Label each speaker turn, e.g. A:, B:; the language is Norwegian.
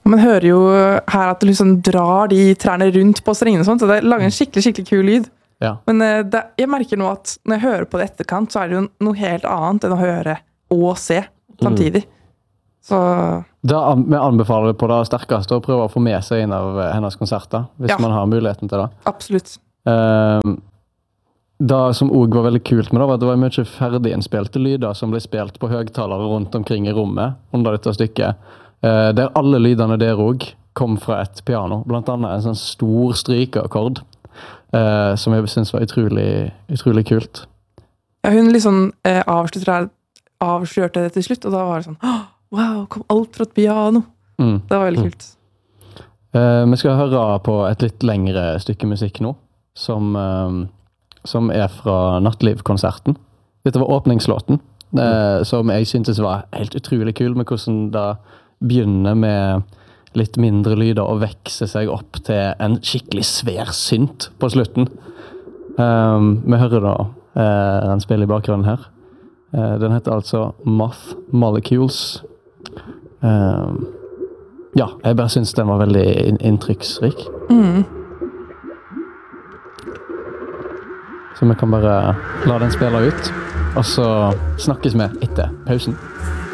A: Man hører jo her at det liksom drar de trærne rundt på strengene og sånt, så det lager en skikkelig kul lyd.
B: Ja.
A: Men jeg merker nå at når jeg hører på det etterkant, så det jo noe helt annet enn å høre og se samtidig. Så...
B: Vi anbefaler det på det sterkeste å prøve å få med seg en av hennes konserter, hvis man har muligheten til det.
A: Absolutt.
B: Det som også var veldig kult med det, var at det var mye ferdiginnspilte lyder som ble spilt på høgtalere rundt omkring i rommet under dette stykket. Der alle lydene der også kom fra et piano, blant annet en sånn stor strykeakkord, som jeg synes var utrolig kult.
A: Ja, hun liksom avslørte det til slutt, og da var det sånn, wow, kom alt fra et piano. Det var veldig kult.
B: Vi skal høre på et litt lengre stykke musikk nå, som fra Nattlivkonserten. Dette var åpningslåten, som jeg syntes var helt utrolig kul, med hvordan det begynner med litt mindre lyder og vekser seg opp til en skikkelig svær synt på slutten. Vi hører da den spiller i bakgrunnen her. Den heter altså Moth Molecules. Ja, jeg bare synes den var veldig inntrykksrik. Så vi kan bare la den spille ut, og så snakkes vi etter pausen.